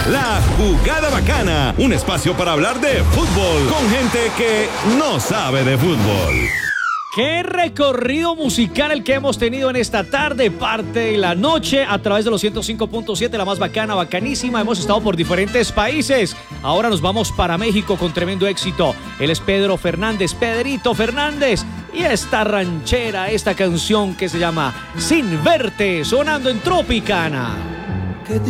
La Jugada Bacana, un espacio para hablar de fútbol con gente que no sabe de fútbol. Qué recorrido musical el que hemos tenido en esta tarde, parte de la noche, a través de los 105.7, la más bacana, bacanísima. Hemos estado por diferentes países. Ahora nos vamos para México con tremendo éxito. Él es Pedro Fernández, Pedrito Fernández. Y esta ranchera, esta canción que se llama Sin Verte, sonando en Tropicana.